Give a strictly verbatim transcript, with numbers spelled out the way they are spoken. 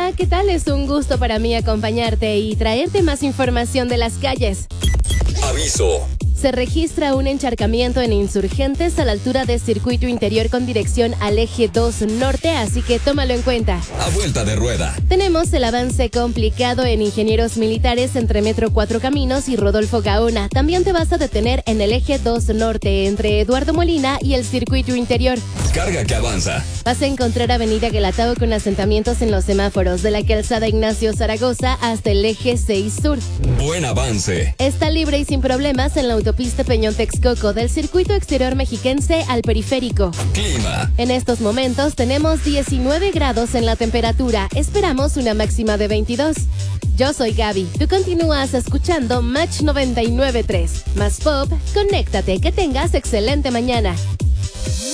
Hola, ¿qué tal? Es un gusto para mí acompañarte y traerte más información de las calles. Aviso. Se registra un encharcamiento en Insurgentes a la altura del circuito interior con dirección al eje dos norte, así que tómalo en cuenta. A vuelta de rueda. Tenemos el avance complicado en Ingenieros Militares entre Metro Cuatro Caminos y Rodolfo Gaona. También te vas a detener en el eje dos norte entre Eduardo Molina y el circuito interior. Carga que avanza. Vas a encontrar Avenida Guelatao con asentamientos en los semáforos de la calzada Ignacio Zaragoza hasta el eje seis sur. Buen avance. Está libre y sin problemas en la autopista Peñón Texcoco del circuito exterior mexiquense al periférico. Clima. En estos momentos tenemos diecinueve grados en la temperatura. Esperamos una máxima de veintidós. Yo soy Gaby. Tú continúas escuchando Match noventa y nueve punto tres. Más pop, conéctate. Que tengas excelente mañana.